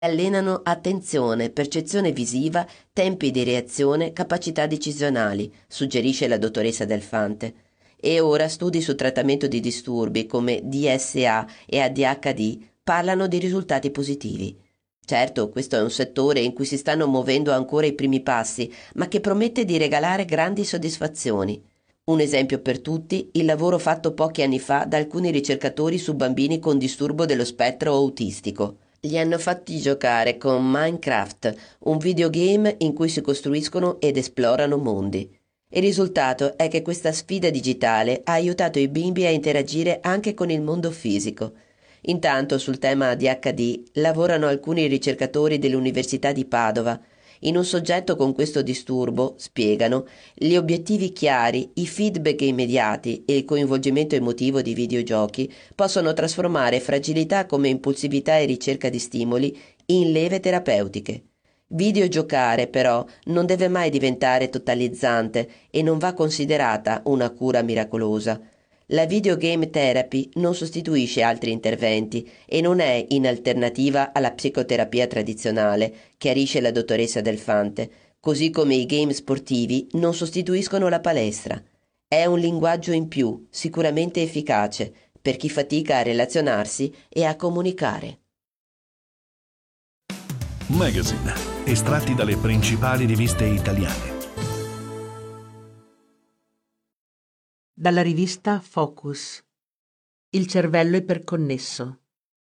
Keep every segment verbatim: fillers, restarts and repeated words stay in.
Allenano attenzione, percezione visiva, tempi di reazione, capacità decisionali, suggerisce la dottoressa Delfante. E ora studi sul trattamento di disturbi come D S A e A D H D parlano di risultati positivi. Certo, questo è un settore in cui si stanno muovendo ancora i primi passi, ma che promette di regalare grandi soddisfazioni. Un esempio per tutti, il lavoro fatto pochi anni fa da alcuni ricercatori su bambini con disturbo dello spettro autistico. Li hanno fatti giocare con Minecraft, un videogame in cui si costruiscono ed esplorano mondi. Il risultato è che questa sfida digitale ha aiutato i bimbi a interagire anche con il mondo fisico. Intanto sul tema A D H D lavorano alcuni ricercatori dell'Università di Padova. In un soggetto con questo disturbo, spiegano, gli obiettivi chiari, i feedback immediati e il coinvolgimento emotivo di videogiochi possono trasformare fragilità come impulsività e ricerca di stimoli in leve terapeutiche. Videogiocare, però, non deve mai diventare totalizzante e non va considerata una cura miracolosa. La videogame therapy non sostituisce altri interventi e non è in alternativa alla psicoterapia tradizionale, chiarisce la dottoressa Delfante, così come i game sportivi non sostituiscono la palestra. È un linguaggio in più, sicuramente efficace, per chi fatica a relazionarsi e a comunicare. Magazine, estratti dalle principali riviste italiane. Dalla rivista Focus. Il cervello iperconnesso.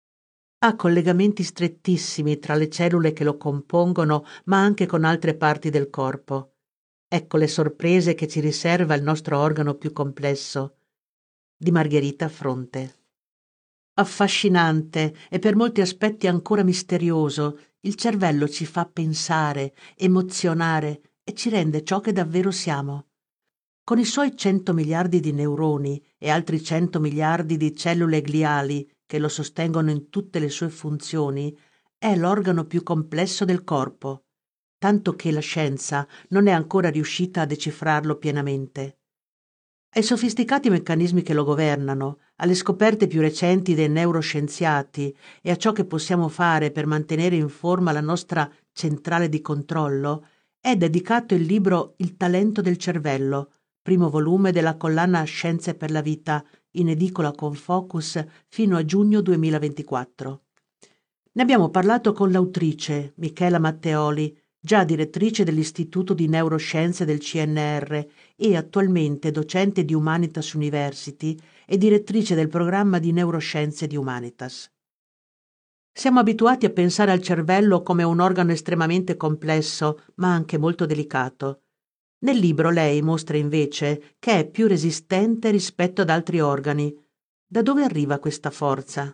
Ha collegamenti strettissimi tra le cellule che lo compongono, ma anche con altre parti del corpo. Ecco le sorprese che ci riserva il nostro organo più complesso. Di Margherita Fronte. Affascinante e per molti aspetti ancora misterioso, il cervello ci fa pensare, emozionare e ci rende ciò che davvero siamo. Con i suoi cento miliardi di neuroni e altri cento miliardi di cellule gliali che lo sostengono in tutte le sue funzioni, è l'organo più complesso del corpo, tanto che la scienza non è ancora riuscita a decifrarlo pienamente. Ai sofisticati meccanismi che lo governano, alle scoperte più recenti dei neuroscienziati e a ciò che possiamo fare per mantenere in forma la nostra centrale di controllo, è dedicato il libro Il talento del cervello, primo volume della collana Scienze per la vita, in edicola con Focus fino a giugno duemilaventiquattro. Ne abbiamo parlato con l'autrice, Michela Matteoli, già direttrice dell'Istituto di Neuroscienze del C N R e attualmente docente di Humanitas University e direttrice del programma di Neuroscienze di Humanitas. Siamo abituati a pensare al cervello come un organo estremamente complesso, ma anche molto delicato. Nel libro lei mostra invece che è più resistente rispetto ad altri organi. Da dove arriva questa forza?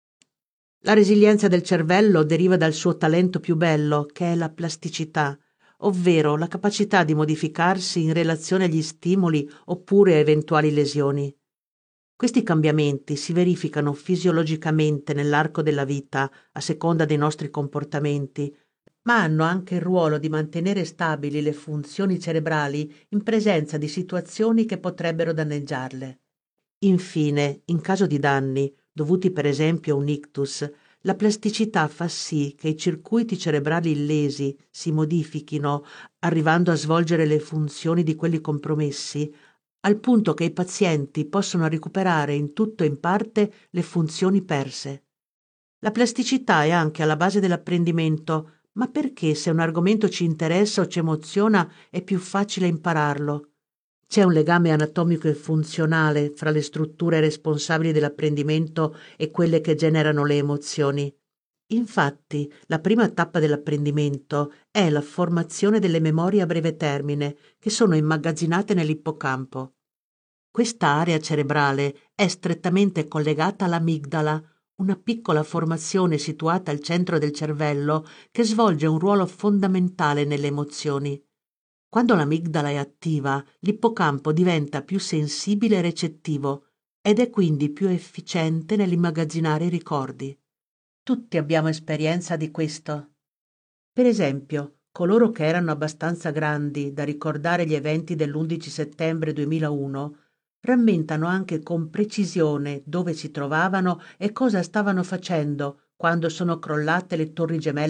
La resilienza del cervello deriva dal suo talento più bello, che è la plasticità, ovvero la capacità di modificarsi in relazione agli stimoli oppure a eventuali lesioni. Questi cambiamenti si verificano fisiologicamente nell'arco della vita, a seconda dei nostri comportamenti, ma hanno anche il ruolo di mantenere stabili le funzioni cerebrali in presenza di situazioni che potrebbero danneggiarle. Infine, in caso di danni, dovuti per esempio a un ictus, la plasticità fa sì che i circuiti cerebrali illesi si modifichino, arrivando a svolgere le funzioni di quelli compromessi, al punto che i pazienti possono recuperare in tutto e in parte le funzioni perse. La plasticità è anche alla base dell'apprendimento, ma perché se un argomento ci interessa o ci emoziona è più facile impararlo? C'è un legame anatomico e funzionale fra le strutture responsabili dell'apprendimento e quelle che generano le emozioni. Infatti, la prima tappa dell'apprendimento è la formazione delle memorie a breve termine, che sono immagazzinate nell'ippocampo. Questa area cerebrale è strettamente collegata all'amigdala, una piccola formazione situata al centro del cervello che svolge un ruolo fondamentale nelle emozioni. Quando l'amigdala è attiva, l'ippocampo diventa più sensibile e recettivo ed è quindi più efficiente nell'immagazzinare i ricordi. Tutti abbiamo esperienza di questo. Per esempio, coloro che erano abbastanza grandi da ricordare gli eventi dell'undici settembre duemilauno rammentano anche con precisione dove si trovavano e cosa stavano facendo quando sono crollate le torri gemelle